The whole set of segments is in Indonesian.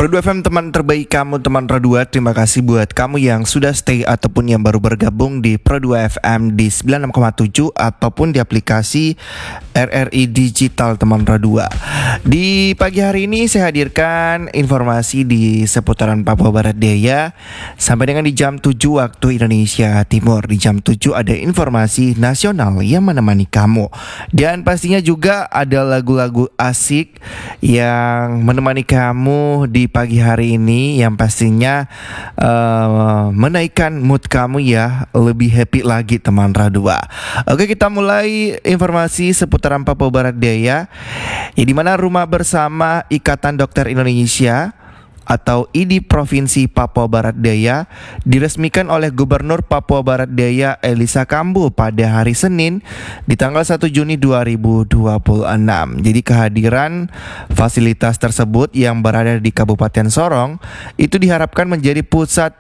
Pro2 FM teman terbaik kamu, teman Pro2. Terima kasih buat kamu yang sudah stay ataupun yang baru bergabung di Pro2 FM di 96,7 ataupun di aplikasi RRI Digital teman Pro2. Di pagi hari ini saya hadirkan informasi di seputaran Papua Barat Daya sampai dengan di jam 7 waktu Indonesia Timur. Di jam 7 ada informasi nasional yang menemani kamu. Dan pastinya juga ada lagu-lagu asik yang menemani kamu di pagi hari ini yang pastinya menaikkan mood kamu ya, lebih happy lagi teman Radua. Oke, kita mulai informasi seputaran Papua Barat Daya, ya, di mana Rumah Bersama Ikatan Dokter Indonesia atau IDI Provinsi Papua Barat Daya diresmikan oleh Gubernur Papua Barat Daya Elisa Kambu pada hari Senin di tanggal 1 Juni 2026. Jadi kehadiran fasilitas tersebut yang berada di Kabupaten Sorong itu diharapkan menjadi pusat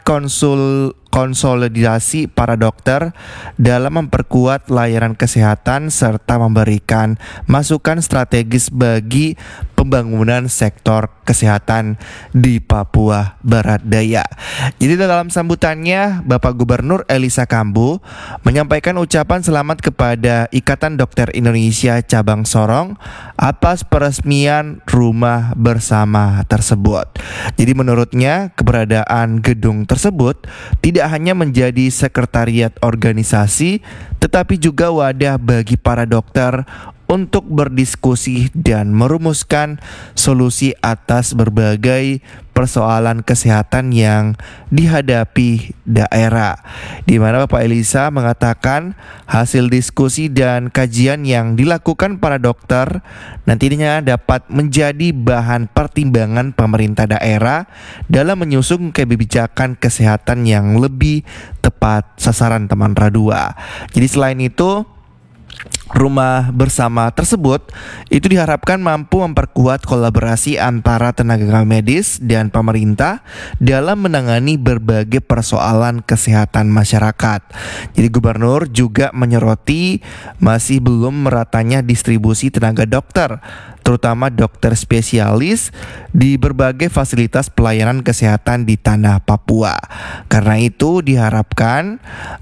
konsolidasi para dokter dalam memperkuat layanan kesehatan serta memberikan masukan strategis bagi pembangunan sektor kesehatan di Papua Barat Daya. Jadi dalam sambutannya, Bapak Gubernur Elisa Kambu menyampaikan ucapan selamat kepada Ikatan Dokter Indonesia Cabang Sorong atas peresmian Rumah Bersama tersebut. Jadi menurutnya keberadaan gedung tersebut tidak hanya menjadi sekretariat organisasi, tetapi juga wadah bagi para dokter untuk berdiskusi dan merumuskan solusi atas berbagai persoalan kesehatan yang dihadapi daerah. Di mana Bapak Elisa mengatakan hasil diskusi dan kajian yang dilakukan para dokter nantinya dapat menjadi bahan pertimbangan pemerintah daerah dalam menyusun kebijakan kesehatan yang lebih tepat sasaran teman Radua. Jadi selain itu, Rumah Bersama tersebut itu diharapkan mampu memperkuat kolaborasi antara tenaga medis dan pemerintah dalam menangani berbagai persoalan kesehatan masyarakat. Jadi Gubernur juga menyoroti masih belum meratanya distribusi tenaga dokter, terutama dokter spesialis di berbagai fasilitas pelayanan kesehatan di tanah Papua. Karena itu diharapkan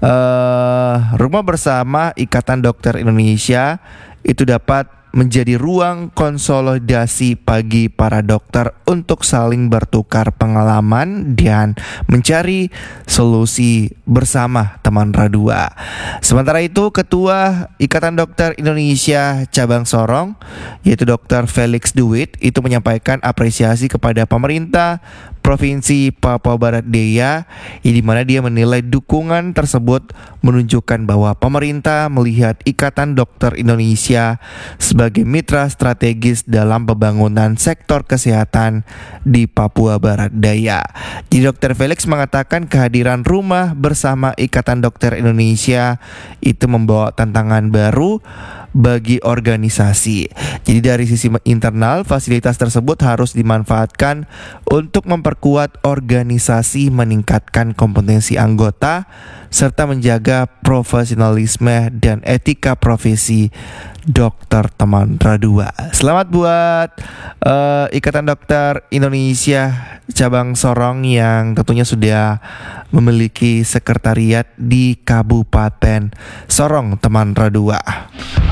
Rumah Bersama Ikatan Dokter Indonesia itu dapat menjadi ruang konsolidasi bagi para dokter untuk saling bertukar pengalaman dan mencari solusi bersama teman Radua. Sementara itu, Ketua Ikatan Dokter Indonesia Cabang Sorong, yaitu Dr. Felix Duit, itu menyampaikan apresiasi kepada pemerintah Provinsi Papua Barat Daya, di mana dia menilai dukungan tersebut menunjukkan bahwa pemerintah melihat Ikatan Dokter Indonesia sebagai mitra strategis dalam pembangunan sektor kesehatan di Papua Barat Daya. Jadi Dr. Felix mengatakan kehadiran Rumah Bersama Ikatan Dokter Indonesia itu membawa tantangan baru bagi organisasi. Jadi dari sisi internal, fasilitas tersebut harus dimanfaatkan untuk memperkuat organisasi, meningkatkan kompetensi anggota, serta menjaga profesionalisme dan etika profesi dokter teman Radua. Selamat buat Ikatan Dokter Indonesia Cabang Sorong yang tentunya sudah memiliki sekretariat di Kabupaten Sorong teman Radua.